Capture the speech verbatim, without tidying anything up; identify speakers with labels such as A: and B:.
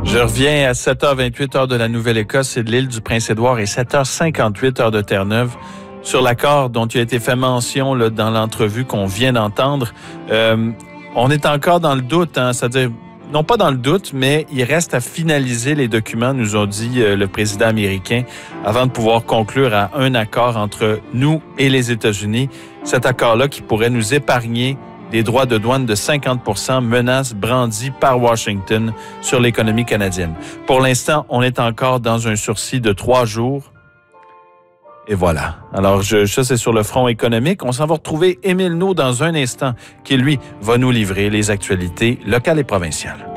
A: Je reviens à sept heures vingt-huit, heure de la Nouvelle-Écosse et de l'île du Prince-Édouard et sept heures cinquante-huit, heure de Terre-Neuve. Sur l'accord dont il a été fait mention là, dans l'entrevue qu'on vient d'entendre, euh, on est encore dans le doute, hein, c'est-à-dire, non pas dans le doute, mais il reste à finaliser les documents, nous ont dit euh, le président américain, avant de pouvoir conclure à un accord entre nous et les États-Unis. Cet accord-là qui pourrait nous épargner des droits de douane de cinquante pour cent, menace brandie par Washington sur l'économie canadienne. Pour l'instant, on est encore dans un sursis de trois jours. Et voilà. Alors, je, ça, c'est sur le front économique. On s'en va retrouver Émile Naud dans un instant, qui, lui, va nous livrer les actualités locales et provinciales.